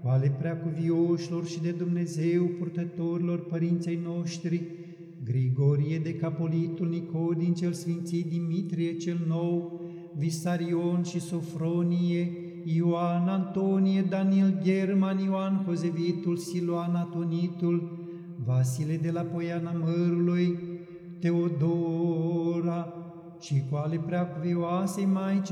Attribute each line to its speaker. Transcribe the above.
Speaker 1: ale preacuvioșilor și de Dumnezeu purtătorilor părinței noștri, Grigorie de Capolitul, Nicodin cel Sfințit, Dimitrie cel Nou, Visarion și Sofronie, Ioan, Antonie, Daniel, German, Ioan Hozevitul, Siloan Atonitul, Vasile de la Poiana Mărului, Teodora și cu ale preacuvioasei Maici